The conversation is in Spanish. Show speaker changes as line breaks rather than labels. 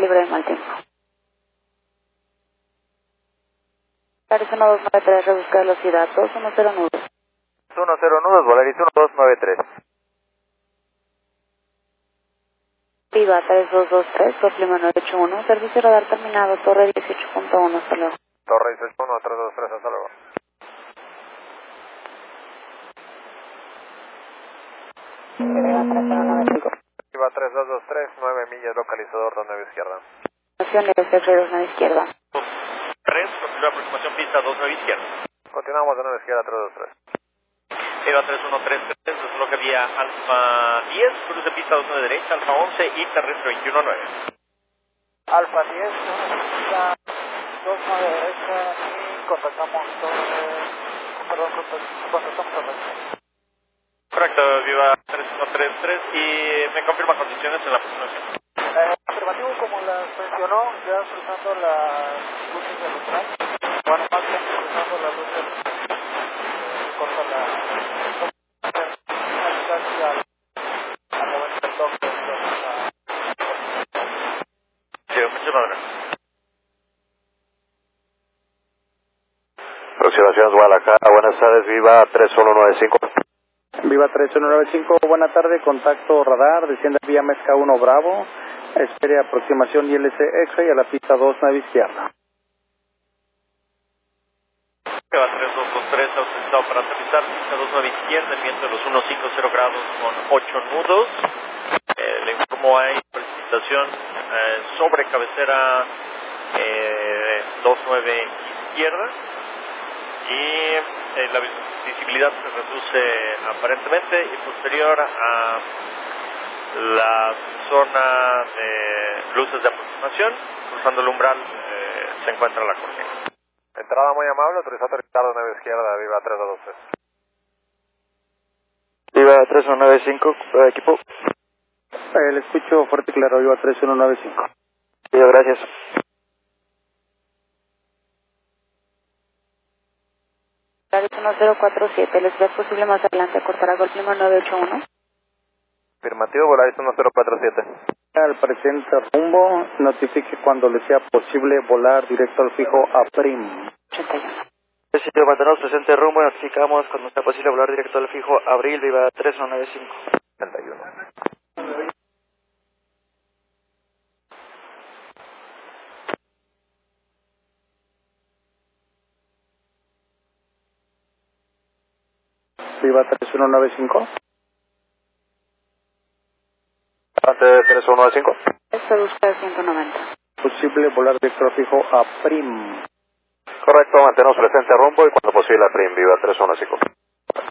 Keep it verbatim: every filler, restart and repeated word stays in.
libre de mal tiempo. Paris uno dos nueve tres, rebusca velocidad, dos uno cero nudos.
uno cero nudos, Volaris uno dos nueve tres.
Viva tres dos dos tres, Golf Lima nueve ocho uno, servicio radar terminado, torre dieciocho punto uno, hasta luego.
Torre dieciocho uno, tres dos tres, hasta luego. Viva tres dos dos tres, nueve millas, localizador dos nueve izquierda.
Aproximación de dos nueve izquierda.
tres, continúa aproximación pista dos nueve izquierda.
Continuamos de nueve izquierda, tres dos tres.
Viva tres uno tres tres, desbloquea vía Alfa diez, cruce pista dos nueve derecha, Alfa once y terrestre veintiuno nueve.
Alfa diez, pista dos nueve derecha y contactamos torre, perdón, contactamos torre.
Correcto, Viva tres uno tres tres y me confirma condiciones en la aproximación.
Eh, afirmativo, como las mencionó, ya cruzando las luces del umbral. Bueno, más bien cruzando las luces, eh, corta la... casi al... al noventa del toque.
Sí, muchísimas gracias.
Aproximación Guadalajara, buenas tardes, Viva tres uno nueve cinco.
Viva tres uno nueve cinco, buena tarde, contacto radar, desciende vía Mezca uno Bravo, espere aproximación I L C X-Ray a la pista dos nueve izquierda.
Viva tres dos dos tres, autorizado para aterrizar, pista dos nueve izquierda, el viento de los ciento cincuenta grados con ocho nudos. Eh, le informo hay precipitación eh, sobre cabecera eh, dos nueve izquierda. Y eh, la visibilidad se reduce aparentemente y posterior a la zona de luces de aproximación, cruzando el umbral, eh, se encuentra la cortina.
Entrada muy amable, autorizado Ricardo nueve izquierda, Viva tres dos dos tres.
Viva tres uno nueve cinco, equipo. Eh, le escucho fuerte y claro, Viva tres uno nueve cinco.
Viva, gracias.
Paris uno cero cuatro siete, ¿les es posible más adelante cortar a Golf Lima nueve ocho uno?
Afirmativo, Volaris uno cero cuatro siete.
Al presente rumbo, notifique cuando le sea posible volar directo al fijo a Prim.
ochenta y uno.
Sitio, mantenemos presente rumbo, notificamos cuando sea posible volar directo al fijo Abril, Viva tres uno nueve cinco.
ochenta y uno.
Viva tres uno nueve cinco.
Ante tres uno nueve cinco.
Esto busca ciento noventa.
Posible volar directo al fijo a Prim.
Correcto, mantenemos presente rumbo y cuando posible a Prim, Viva tres uno nueve cinco.